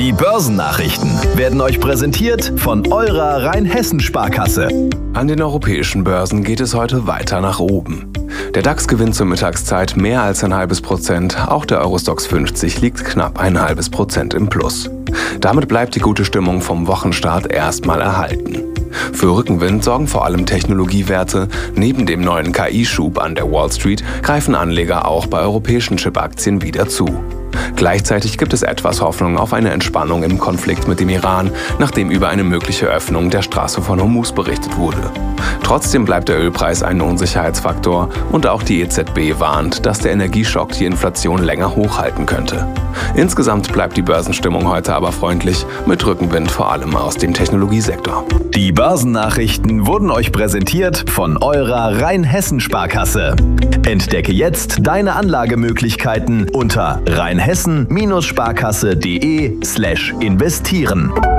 Die Börsennachrichten werden euch präsentiert von eurer Rheinhessen-Sparkasse. An den europäischen Börsen geht es heute weiter nach oben. Der DAX gewinnt zur Mittagszeit mehr als 0,5%, auch der Eurostoxx 50 liegt knapp 0,5% im Plus. Damit bleibt die gute Stimmung vom Wochenstart erstmal erhalten. Für Rückenwind sorgen vor allem Technologiewerte. Neben dem neuen KI-Schub an der Wall Street greifen Anleger auch bei europäischen Chip-Aktien wieder zu. Gleichzeitig gibt es etwas Hoffnung auf eine Entspannung im Konflikt mit dem Iran, nachdem über eine mögliche Öffnung der Straße von Hormuz berichtet wurde. Trotzdem bleibt der Ölpreis ein Unsicherheitsfaktor und auch die EZB warnt, dass der Energieschock die Inflation länger hochhalten könnte. Insgesamt bleibt die Börsenstimmung heute aber freundlich, mit Rückenwind vor allem aus dem Technologiesektor. Die Börsennachrichten wurden euch präsentiert von eurer Rheinhessen-Sparkasse. Entdecke jetzt deine Anlagemöglichkeiten unter rheinhessen-sparkasse.de/investieren.